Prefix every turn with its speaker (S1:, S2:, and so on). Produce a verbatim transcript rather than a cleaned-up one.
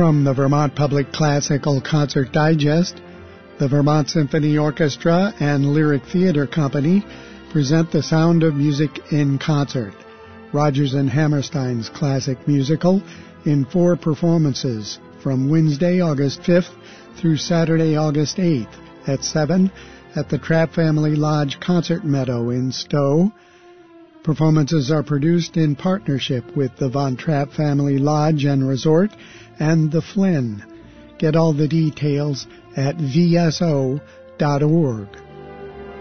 S1: From the Vermont Public Classical Concert Digest, the Vermont Symphony Orchestra and Lyric Theater Company present The Sound of Music in Concert, Rodgers and Hammerstein's classic musical, in four performances from Wednesday, August fifth through Saturday, August eighth at seven at the Trapp Family Lodge Concert Meadow in Stowe. Performances are produced in partnership with the Von Trapp Family Lodge and Resort and the Flynn. Get all the details at v s o dot org.